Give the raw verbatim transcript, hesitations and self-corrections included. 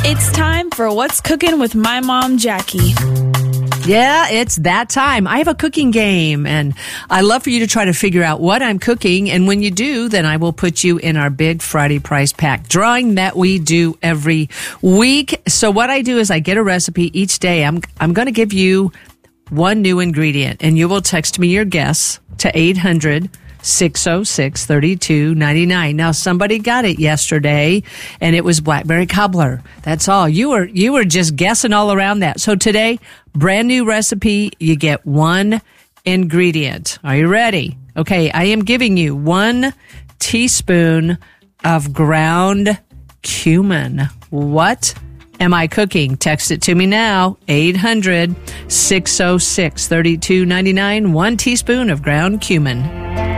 It's time for What's Cooking with my mom, Jackie. Yeah, it's that time. I have a cooking game, and I love for you to try to figure out what I'm cooking. And when you do, then I will put you in our big Friday prize pack drawing that we do every week. So what I do is I get a recipe each day. I'm I'm going to give you one new ingredient, and you will text me your guess to eight hundred, six oh six, three two nine nine. Now, somebody got it yesterday, and it was blackberry cobbler. That's all. You were you were just guessing all around that. So today, brand new recipe. You get one ingredient. Are you ready? Okay, I am giving you one teaspoon of ground cumin. What am I cooking? Text it to me now. eight hundred, six oh six, three two nine nine. One teaspoon of ground cumin.